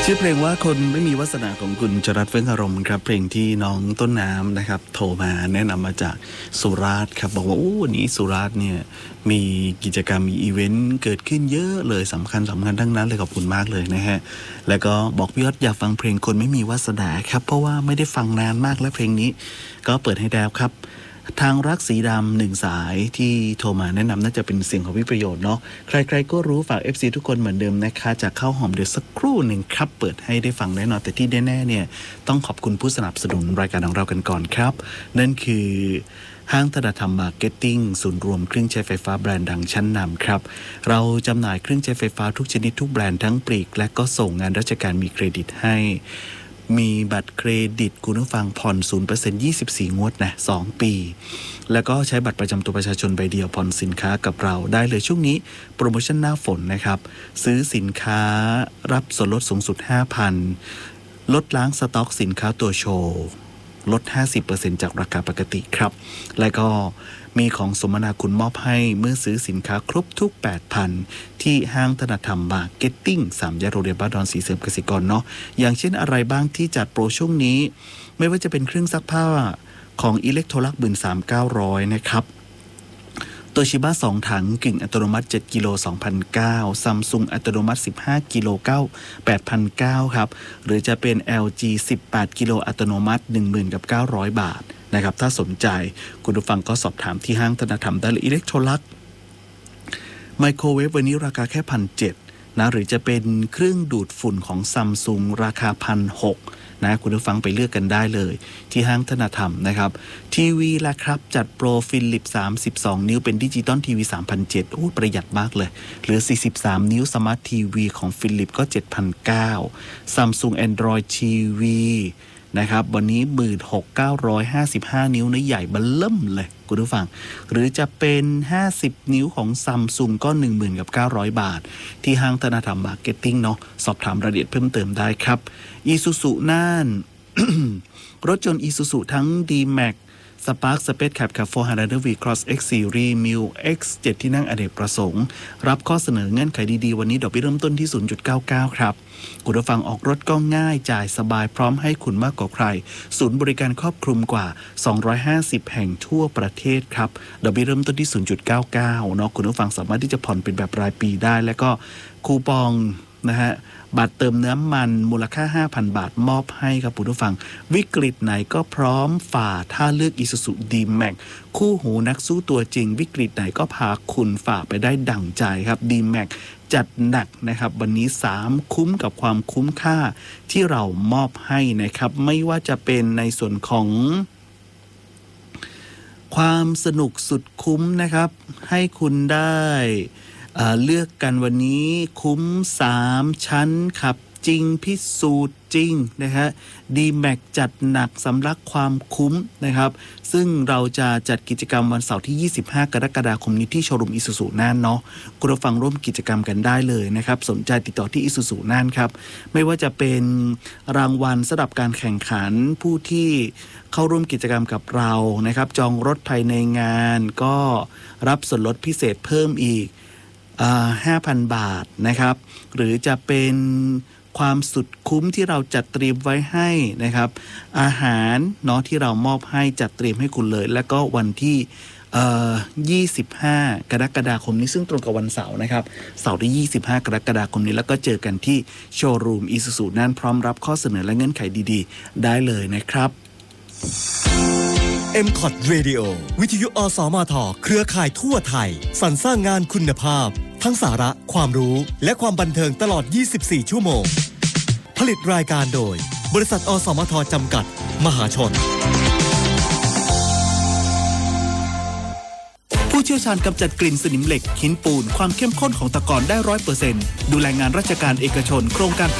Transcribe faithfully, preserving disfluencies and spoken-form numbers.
ชื่อเพลงว่าคนไม่มีวาสนาของคุณจรัสเฟื่องอารมณ์ครับเพลงที่น้องต้นน้ำนะครับโทรมาแนะนำมาจากสุราษฎร์ครับบอกว่าโอ้วันนี้สุราษฎร์เนี่ยมีกิจกรรมมีอีเวนต์เกิดขึ้นเยอะเลยสำคัญสำคัญทั้งนั้นเลยขอบคุณมากเลยนะฮะแล้วก็บอกพี่ยศอยากฟังเพลงคนไม่มีวาสนาครับเพราะว่าไม่ได้ฟังนานมากแล้วเพลงนี้ก็เปิดให้แล้วครับทางรักสีดำหนึ่งสายที่โทรมาแนะนำน่าจะเป็นเสียงของพี่ประโยชน์เนาะใครๆก็รู้ฝาก เอฟ ซี ทุกคนเหมือนเดิมนะคะจากข้าวหอมเดี๋ยวสักครู่หนึ่งครับเปิดให้ได้ฟังแน่นอนแต่ที่แน่ๆเนี่ยต้องขอบคุณผู้สนับสนุนรายการของเรากันก่อนครับนั่นคือห้างธนธรรมมาร์เก็ตติ้งศูนย์รวมเครื่องใช้ไฟฟ้าแบรนด์ดังชั้นนำครับเราจำหน่ายเครื่องใช้ไฟฟ้าทุกชนิดทุกแบรนด์ทั้งปลีกและก็ส่งงานราชการมีเครดิตให้มีบัตรเครดิตคุณผู้ฟังผ่อน ศูนย์เปอร์เซ็นต์ ยี่สิบสี่ งวดนะสองปีแล้วก็ใช้บัตรประจำตัวประชาชนใบเดียวผ่อนสินค้ากับเราได้เลยช่วงนี้โปรโมชั่นหน้าฝนนะครับซื้อสินค้ารับส่วนลดสูงสุด ห้าพัน ลดล้างสต็อกสินค้าตัวโชว์ลด ห้าสิบเปอร์เซ็นต์ จากราคาปกติครับและก็มีของสมนาคุณมอบให้เมื่อซื้อสินค้าครบทุก แปดพัน ที่ห้างธนธรรมมาร์เก็ตติ้งสามแยกโรงเรียนบ้านดอนสีเสริมเกษตรกรเนาะอย่างเช่นอะไรบ้างที่จัดโปรช่วงนี้ไม่ว่าจะเป็นเครื่องซักผ้าของอิเล็กโทรลัก หนึ่งหมื่นสามพันเก้าร้อย นะครับโตชิบะสองถังกึ่งอัตโนมัติเจ็ดกิโล สองพันเก้าร้อย Samsung อัตโนมัติสิบห้ากิโลเก้า แปดพันเก้าร้อย ครับหรือจะเป็น แอล จี สิบแปดกิโลอัตโนมัติ หนึ่งหมื่นเก้าร้อย บาทนะครับถ้าสนใจคุณผู้ฟังก็สอบถามที่ห้างธนธรรมได้เลยอิเล็กโทรลักไมโครเวฟวันนี้ราคาแค่ หนึ่งพันเจ็ดร้อย นะหรือจะเป็นเครื่องดูดฝุ่นของ Samsung ราคา หนึ่งพันหกร้อยนะคุณผู้ฟังไปเลือกกันได้เลยที่ห้างธนธรรมนะครับทีวีละครับจัดโปรฟิลิปสามสิบสองนิ้วเป็นดิจิตอลทีวี สามพันเจ็ดร้อย โอ้ประหยัดมากเลยเหลือสี่สิบสามนิ้วสมาร์ททีวีของฟิลิปก็ เจ็ดพันเก้าร้อย Samsung Android ที วี นะครับวันนี้ หนึ่งหมื่นหกพันเก้าร้อยห้าสิบห้า นิ้วนะใหญ่เบ้อเริ่มเลยคุณผู้ฟังหรือจะเป็นห้าสิบนิ้วของ Samsung ก็ หนึ่งหมื่นเก้าร้อย บาทที่ห้างธนธรรมมาร์เก็ตติ้งเนาะสอบถามรายละเอียดเพิ่มเติมได้ครับ Isuzu น่าน รถยนต์ Isuzu ทั้ง D-Max Spark Space Cab กับ โฟร์ ฮันเดรด วี Cross X Series Mil X เจ็ด ที่นั่งอเนกประสงค์รับข้อเสนอเงื่อนไขดีๆวันนี้ดอกเบี้ยเริ่มต้นที่ ศูนย์จุดเก้าเก้า ครับคุณผู้ฟังออกรถก็ง่ายจ่ายสบายพร้อมให้คุณมากกว่าใครศูนย์บริการครอบคลุมกว่าสองร้อยห้าสิบแห่งทั่วประเทศครับดอกเบี้ยเริ่มต้นที่ ศูนย์จุดเก้าเก้า เนาะคุณผู้ฟังสามารถที่จะผ่อนเป็นแบบรายปีได้แล้วก็คูปองนะฮะบัตรเติมน้ำมันมูลค่า ห้าพัน บาทมอบให้ครับคุณผู้ฟังวิกฤตไหนก็พร้อมฝ่าถ้าเลือก Isuzu D-Max คู่หูนักสู้ตัวจริงวิกฤตไหนก็พาคุณฝ่าไปได้ดั่งใจครับ D-Max จัดหนักนะครับวันนี้สามคุ้มกับความคุ้มค่าที่เรามอบให้นะครับไม่ว่าจะเป็นในส่วนของความสนุกสุดคุ้มนะครับให้คุณได้เลือกกันวันนี้คุ้มสามชั้นขับจริงพิสูจน์จริงนะฮะ D-Max จัดหนักสำหรับความคุ้มนะครับซึ่งเราจะจัดกิจกรรมวันเสาร์ที่ยี่สิบห้ากรกฎาคมนี้ที่โชว์รูม Isuzu น่านเนาะคุณผู้ฟังร่วมกิจกรรมกันได้เลยนะครับสนใจติดต่อที่ Isuzu น่านครับไม่ว่าจะเป็นรางวัลสำหรับการแข่งขันผู้ที่เข้าร่วมกิจกรรมกับเรานะครับจองรถภายในงานก็รับส่วนลดพิเศษเพิ่มอีกห้าพัน บาทนะครับหรือจะเป็นความสุดคุ้มที่เราจัดเตรียมไว้ให้นะครับอาหารเนาะที่เรามอบให้จัดเตรียมให้คุณเลยแล้วก็วันที่ยี่สิบห้ากรกฎาคมนี้ซึ่งตรงกับวันเสาร์นะครับเสาร์ที่ยี่สิบห้ากรกฎาคมนี้แล้วก็เจอกันที่โชว์รูม Isuzu นั่นพร้อมรับข้อเสนอและเงื่อนไขดีๆได้เลยนะครับเอ็ม คอท Radio วิทยุอสมทเครือข่ายทั่วไทยสรรสร้างงานคุณภาพทั้งสาระความรู้และความบันเทิงตลอดยี่สิบสี่ชั่วโมงผลิตรายการโดยบริษัทอสมทจำกัดมหาชนผู้เชี่ยวชาญกำจัดกลิ่นสนิมเหล็กหินปูนความเข้มข้นของตะกอนได้ ร้อยเปอร์เซ็นต์ ดูแลงานราชการเอกชนโครงการ